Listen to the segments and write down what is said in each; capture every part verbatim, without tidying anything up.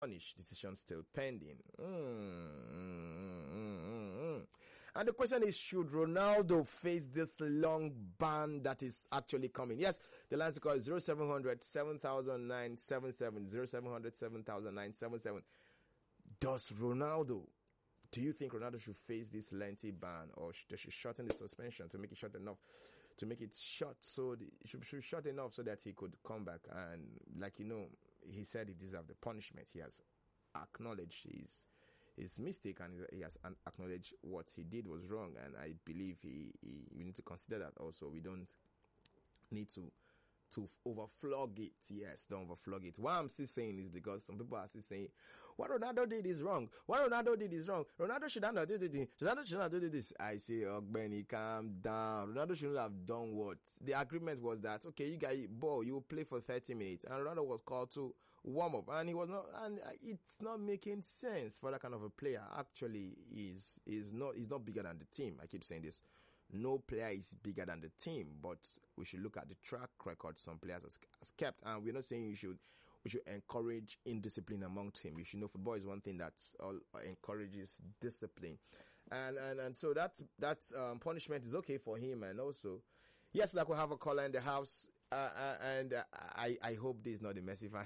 punish. Decision still pending. Mm, mm, mm, mm. And the question is, should Ronaldo face this long ban that is actually coming? Yes, the lines to call is zero seven hundred seven thousand nine seven seven, zero seven hundred seven thousand nine seven seven. Does Ronaldo, do you think Ronaldo should face this lengthy ban, or should, should shorten the suspension to make it short enough, to make it short so the, should, should short enough so that he could come back? And like you know, he said he deserved the punishment. He has acknowledged his his mistake, and he has acknowledged what he did was wrong. And I believe he, he we need to consider that also. We don't need to to overflog it. Yes, don't overflog it. Why I'm still saying is because some people are still saying, what Ronaldo did is wrong. What Ronaldo did is wrong. Ronaldo should not do this. Ronaldo should not do this. I say, oh, Benny, calm down. Ronaldo shouldn't have done what? The agreement was that, okay, you guys, ball, you will play for thirty minutes. And Ronaldo was called to warm up. And he was not, and it's not making sense for that kind of a player. Actually, is is not, is not bigger than the team. I keep saying this. No player is bigger than the team, but we should look at the track record some players has, has kept. And we're not saying you should, we should encourage indiscipline among team. You should know football is one thing that all, uh, encourages discipline. And, and, and so that, that, um, punishment is okay for him. And also, yes, like we have a caller in the house, uh, uh and uh, I, I hope this is not a messy fan.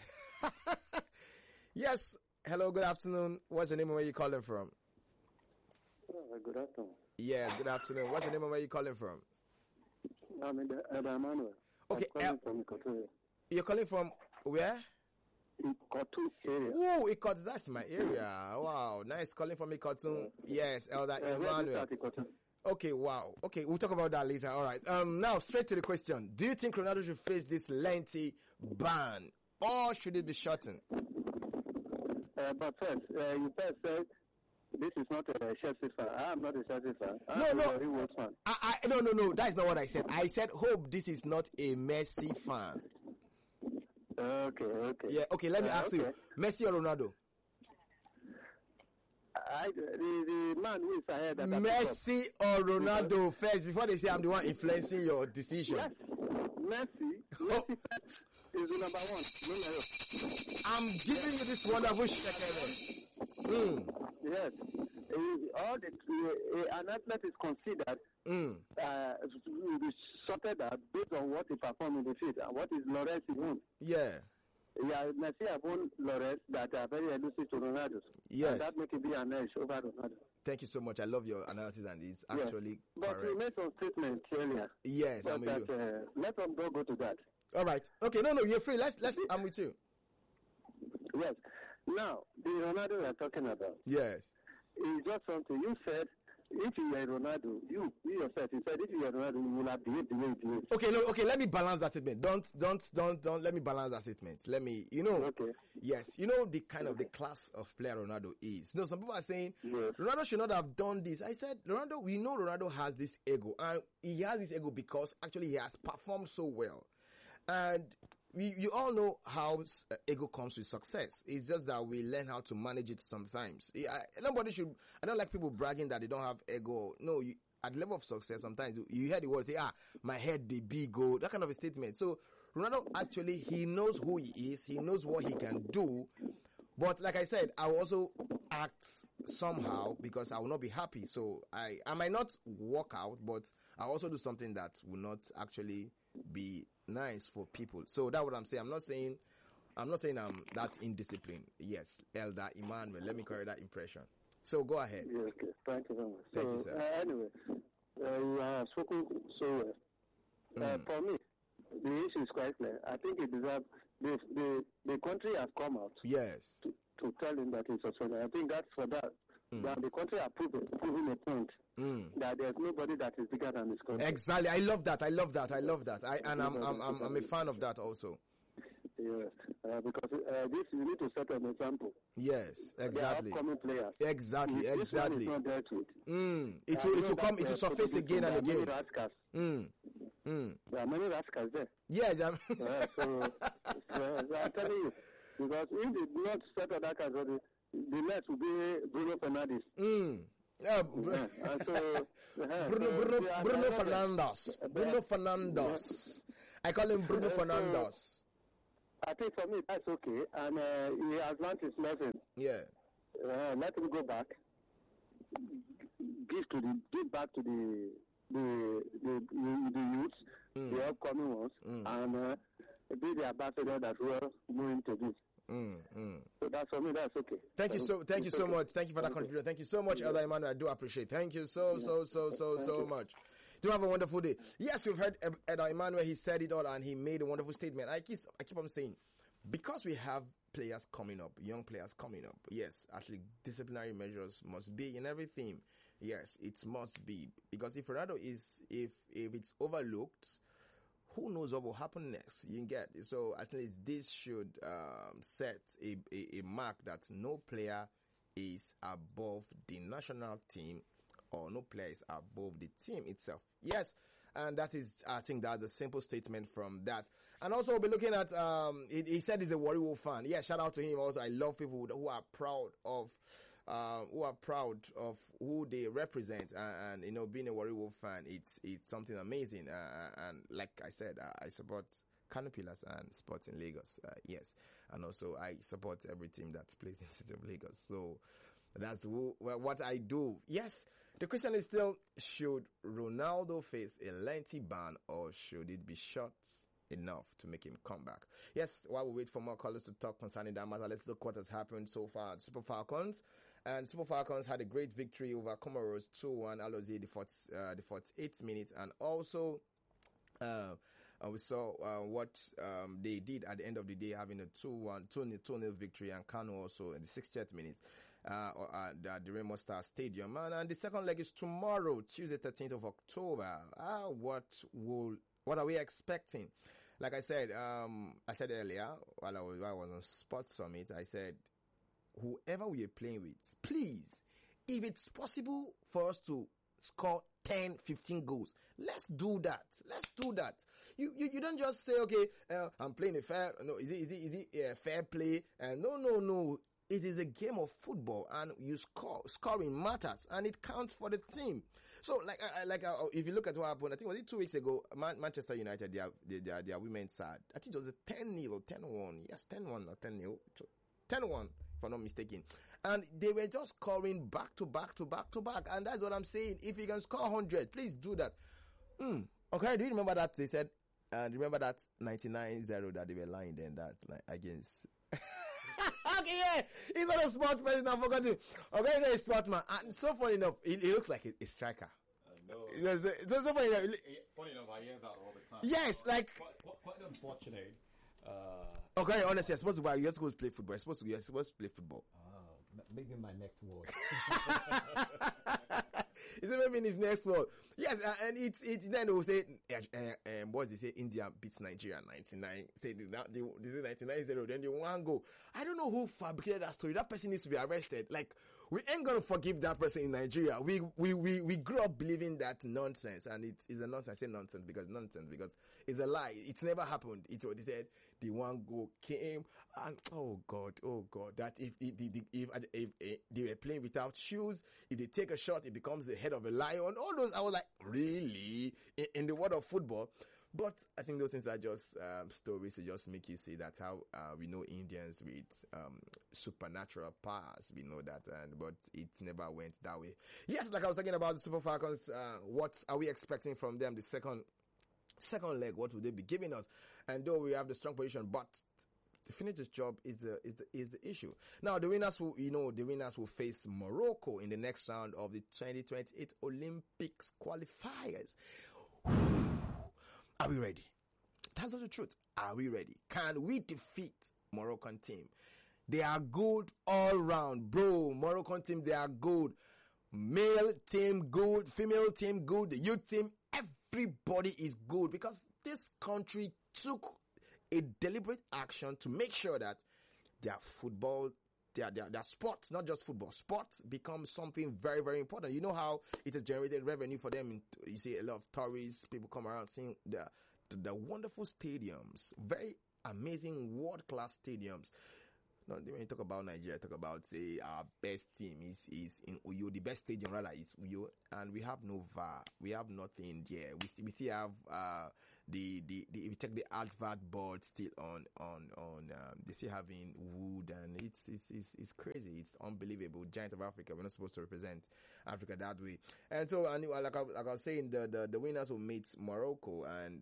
Yes. Hello. Good afternoon. What's your name and where you calling from? Oh, good afternoon. Yes, good afternoon. What's your name and where you calling from? I'm in the Elder Emmanuel. Okay, I'm calling El- from Ikotu. You're calling from where? Ikotu area. Oh, Ikotu, that's my area. Wow, nice calling from Ikotu. Yes, Elder Uh, Emmanuel. Okay, wow. Okay, we'll talk about that later. All right. Um, now straight to the question: do you think Ronaldo should face this lengthy ban, or should it be shortened? Uh, but first, uh, you first said this is not a Chelsea fan. I am not a Chelsea fan. I'm No, a no. Real fan. I, I, no, no, no. That is not what I said. I said, hope this is not a Messi fan. Okay, okay. Yeah. Okay. Let me Uh, ask okay. you: Messi or Ronaldo? I, the, the man who is ahead. That Messi or Ronaldo first before they say I'm the one influencing your decision. Yes, Messi. Oh. Messi is the number one. No, no. I'm giving you this wonderful shekere. Mm. Yes. Uh, all the uh, an athlete is considered Mm. uh, will be sorted out based on what he performed in the field and what is Lawrence won. Yeah. Yeah, Messi have won Lawrence that are very elusive to Ronaldo. Yes. And that make it be an edge over Ronaldo. Thank you so much. I love your analysis and it's Yes. actually But correct. we made some statements earlier. Yes, But I'm with that, you. uh, let them go go to that. All right. Okay. No, no, you're free. Let's let's. I'm with you. Yes. Now, the Ronaldo we are talking about Yes. is just something you said. If you were Ronaldo, you, you yourself, you said if you were Ronaldo, you would have behaved the way you behaved. Okay. No. Okay. Let me balance that statement. Don't don't don't don't. Let me balance that statement. Let me. You know. Okay. Yes. You know the kind of the class of player Ronaldo is. You know, some people are saying Yes. Ronaldo should not have done this. I said Ronaldo. We know Ronaldo has this ego, and he has this ego because actually he has performed so well, and. We, you all know how uh, ego comes with success. It's just that we learn how to manage it sometimes. I, nobody should, I don't like people bragging that they don't have ego. No, you, at the level of success, sometimes you, you hear the word say, ah, my head, the big go, that kind of a statement. So Ronaldo actually, he knows who he is. He knows what he can do. But like I said, I will also act somehow because I will not be happy. So I, I might not walk out, but I also do something that will not actually be nice for people. So that's what I'm saying. I'm not saying, I'm not saying I'm that indisciplined. Yes, Elder Emmanuel. Let me correct that impression. So go ahead. Yeah, okay. Thank you very much. Thank so, you, sir. Uh, anyway, uh, you have spoken so well. Uh, Mm. for me, the issue is quite clear. I think it deserves, the, the, the country has come out Yes. to, to tell him that he's suspended. I think that's for that. Mm. That the country has proven, proven a point Mm. that there's nobody that is bigger than this country. Exactly. I love that. I love that. I love that. I and I'm I'm I'm, I'm a fan of that also. Yes, uh, because uh, this you need to set an example. Yes. They are Exactly. upcoming players. Exactly. If Exactly. This one is not dealt with. Mm. It I will it know will come. that, It will uh, surface again and there are many again. rascals. Mm. Mm. There are many rascals there. Yes. I'm Uh, so, so, so I'm telling you, because if they do not settle that kind of thing, the next will be Bruno Fernandes. Mm. Yeah, Bru- Yeah, and so, uh, Bruno so Bruno they are- Bruno they are- Fernandes. they are- Bruno Fernandes. I call him Bruno Yeah, so- Fernandes. I think for me that's okay, and uh, he has learned his lesson. Yeah. Uh, let him go back. Give to the give back to the the the the, the youths, Mm. the upcoming ones, Mm. and uh, be the ambassador that will go into this. Mm, mm. So that's for me. That's okay. Thank you so thank you It's so okay. much. Thank you for that Thank you. contribution. Thank you so much, Elder Emmanuel. I do appreciate. Thank you so so so so Thank so you. much. Do have a wonderful day. Yes, we've heard Ed- Elder Emmanuel. He said it all and he made a wonderful statement. I keep I keep on saying, because we have players coming up, young players coming up. Yes, actually disciplinary measures must be in every team. Yes, it must be, because if Ronaldo is if if it's overlooked, who knows what will happen next? You get so at least this should um, set a, a, a mark that no player is above the national team, or no player is above the team itself. Yes, and that is, I think, that's a simple statement from that. And also, we'll be looking at. Um, he, he said he's a Warrior fan. Yeah, shout out to him. Also, I love people who are proud of. Uh, who are proud of who they represent, and, and you know, being a Warrior Wolf fan, it's it's something amazing. Uh, and like I said, uh, I support Kano Pillars and Sports in Lagos. Uh, yes, and also I support every team that plays in the city of Lagos. So that's who, well, what I do. Yes, the question is still: should Ronaldo face a lengthy ban, or should it be short enough to make him come back? Yes, while we wait for more callers to talk concerning that matter, let's look what has happened so far at Super Falcons. And Super Falcons had a great victory over Comoros two one, Alozie, the, uh, the forty-eighth minute. And also, uh, uh, we saw uh, what um, they did at the end of the day, having a two one, two nil victory, and Kano also in the sixtieth minute uh, at the Rainbow Star Stadium. And, and the second leg is tomorrow, Tuesday, thirteenth of October. Uh, what will what are we expecting? Like I said, um, I said earlier, while I was, while I was on Sports Summit, I said, whoever we are playing with, please, if it's possible for us to score ten, fifteen goals, let's do that. Let's do that. You you, you don't just say, okay, uh, I'm playing a fair, no, is it, is it, is it uh, fair play? Uh, no, no, no. It is a game of football, and you score. Scoring matters, and it counts for the team. So, like, I, like uh, if you look at what happened, I think was it two weeks ago, Man- Manchester United, their, their, their women's side, I think it was a ten nil or ten one. Yes, ten one or ten nil. ten one, if I'm not mistaken. And they were just scoring back to back to back to back. And that's what I'm saying. If you can score one hundred, please do that. Hmm. Okay, do you remember that? They said, and uh, remember that ninety-nine zero that they were lying then, that, like, against. Okay, yeah, he's not a smart person, I forgot it. Okay, he's a smart man. And so funny enough, he, he looks like a, a striker. No. So, so, so, so funny enough. Funny enough, I hear that all the time. Yes, like. Quite, quite, quite unfortunate. Uh, okay, honestly, I'm supposed to, you're supposed to play football. You're supposed to, you're supposed to play football. uh, maybe my next word. Is it maybe in his next world? Yes, uh, and it's it. Then they will say, uh, uh, um, what they say, India beats Nigeria ninety-nine. Say they, they, they say ninety-nine zero. Then they want go. I don't know who fabricated that story. That person needs to be arrested. Like, we ain't gonna forgive that person in Nigeria. We we we we grew up believing that nonsense, and it is a nonsense. I say nonsense because nonsense because it's a lie. It's never happened. It's what they said. The one go came, and oh god, oh god, that if if, if, if, if, if they were playing without shoes, if they take a shot, it becomes the head of a lion. All those, I was like, really? In, in the world of football? But I think those things are just um, stories to just make you see that how uh, we know Indians with um, supernatural powers. We know that, and but it never went that way. Yes, like I was talking about the Super Falcons. Uh, what are we expecting from them? The second second leg, what will they be giving us? And though we have the strong position, but to finish this job is the is the is the issue. Now the winners will you know the winners will face Morocco in the next round of the twenty twenty-eight Olympics qualifiers. Are we ready? That's not the truth. Are we ready? Can we defeat Moroccan team? They are good all round, bro. Moroccan team, they are good. Male team good, female team good, the youth team, everybody is good because this country took a deliberate action to make sure that their football, their, their, their sports, not just football, sports become something very, very important. You know how it has generated revenue for them. You see a lot of tourists, people come around seeing the, the, the wonderful stadiums, very amazing world-class stadiums. No, when you talk about Nigeria, talk about, say, our best team is, is in Uyo. The best stadium, rather, is Uyo. And we have no V A R. We have nothing there. We, we still have, uh, the, the, the if you take the advert board still on on on um, they still having wood, and it's, it's it's it's crazy. It's unbelievable. Giant of Africa. We're not supposed to represent Africa that way. And so, and like I, like I was saying, the, the the winners will meet Morocco. And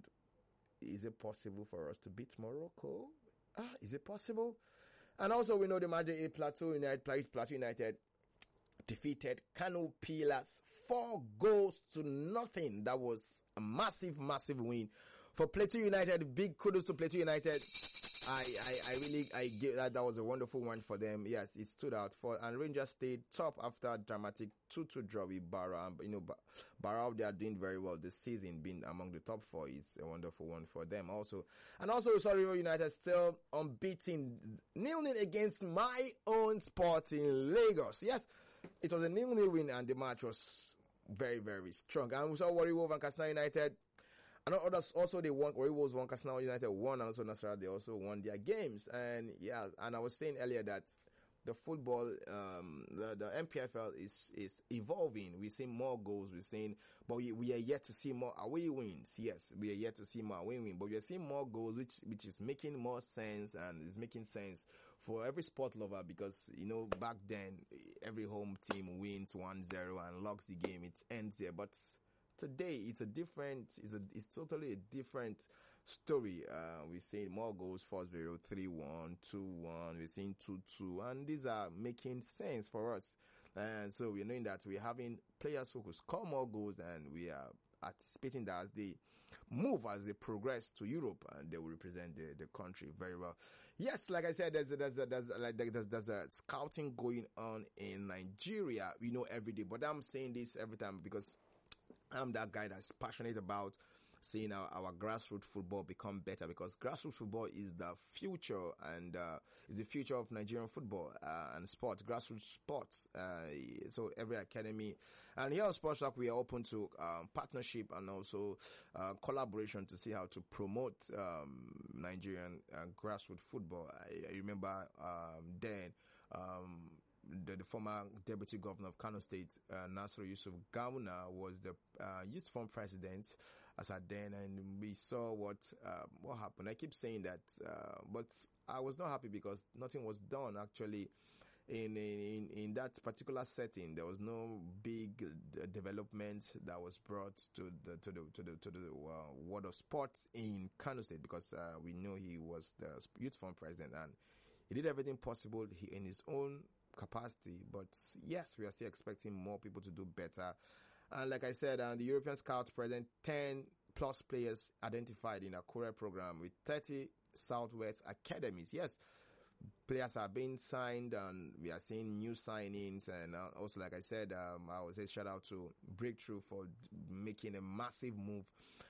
is it possible for us to beat Morocco? Ah, is it possible? And also, we know the Major A Plateau United, Plateau United defeated Kano Pillars four goals to nothing. That was a massive, massive win for Plateau United. Big kudos to Plateau United. I, I, I really, I give that, that was a wonderful one for them. Yes, it stood out for, and Rangers stayed top after a dramatic two two draw with Barrow. And, you know, Barrow, they are doing very well this season, being among the top four. It's a wonderful one for them also. And also, Sorry United still unbeaten, nil-nil against my own Sporting Lagos. Yes, it was a nil-nil win, and the match was very, very strong. And we saw Warri Wolves and Katsina United. And others also, they won. Warri Wolves won, Katsina United won, and also Nasarawa, they also won their games. And yeah, and I was saying earlier that the football, um, the, the M P F L is is evolving. We're seeing more goals. We're seeing, but we, we are yet to see more away wins. Yes, we are yet to see more away wins, but we are seeing more goals, which which is making more sense, and is making sense for every sport lover, because, you know, back then every home team wins one zero and locks the game. It ends there, but today it's a different, it's a, it's totally a different story. Uh, we're seeing more goals, four zero, three one, two one, we're seeing two two, and these are making sense for us. And so we're knowing that we're having players who could score more goals, and we are anticipating that as they move, as they progress to Europe, and they will represent the, the country very well. Yes, like I said, there's a, there's a, there's a, like there's, there's a scouting going on in Nigeria, we know, every day. But I'm saying this every time because I'm that guy that's passionate about seeing our, our grassroots football become better, because grassroots football is the future, and uh, is the future of Nigerian football uh, and sport, grassroots sports. Uh, so every academy, and here on Sports Talk, we are open to um, partnership and also uh, collaboration to see how to promote um, Nigerian uh, grassroots football. I, I remember um, then. Um, The, the former deputy governor of Kano State, uh, Nasiru Yusuf Gawuna, was the uh, youth fund president as at then, and we saw what uh, what happened. I keep saying that, uh, but I was not happy because nothing was done actually in in in that particular setting. There was no big d- development that was brought to the to the to the to the uh, world of sports in Kano State, because uh, we know he was the youth fund president, and he did everything possible he, in his own capacity. But yes, we are still expecting more people to do better. And like I said, uh, the European Scouts present ten plus players identified in a career program with thirty Southwest academies. Yes, players are being signed, and we are seeing new signings. And uh, also, like I said, um, I would say shout out to Breakthrough for making a massive move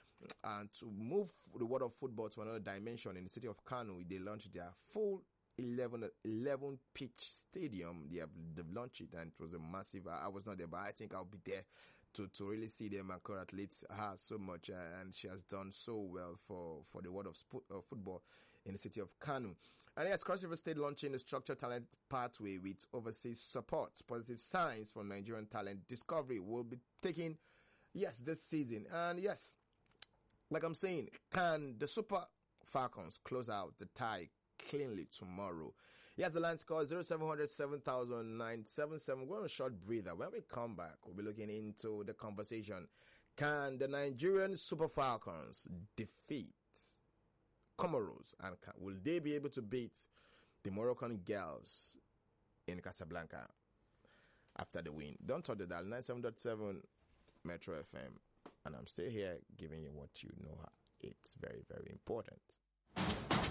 and to move the world of football to another dimension. In the city of Kano, they launched their full eleven, eleven pitch stadium. They have they've launched it, and it was a massive. I, I was not there, but I think I'll be there to, to really see them. And Cora Athletes has so much, uh, and she has done so well for, for the world of sp- uh, football in the city of Kano. And yes, Cross River State launching a structured talent pathway with overseas support. Positive signs for Nigerian talent discovery will be taken, yes, this season. And yes, like I'm saying, can the Super Falcons close out the tie cleanly tomorrow? Yes, the line score zero seven hundred seven thousand nine seven seven. We're on a short breather. When we come back, we'll be looking into the conversation. Can the Nigerian Super Falcons defeat Comoros, and can, will they be able to beat the Moroccan girls in Casablanca after the win? Don't touch the dial. ninety-seven point seven Metro F M, and I'm still here giving you what you know. It's very, very important.